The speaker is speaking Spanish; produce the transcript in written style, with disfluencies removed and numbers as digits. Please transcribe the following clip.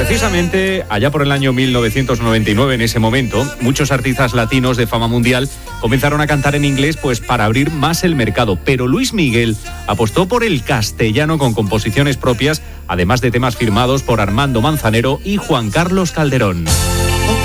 Precisamente allá por el año 1999, en ese momento, muchos artistas latinos de fama mundial comenzaron a cantar en inglés pues para abrir más el mercado. Pero Luis Miguel apostó por el castellano con composiciones propias, además de temas firmados por Armando Manzanero y Juan Carlos Calderón.